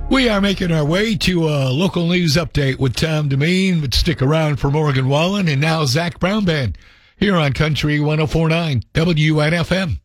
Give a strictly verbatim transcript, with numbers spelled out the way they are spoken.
We are making our way to a local news update with Tom Demeen, but stick around for Morgan Wallen and now Zach Brown Band here on Country one oh four point nine W N F M.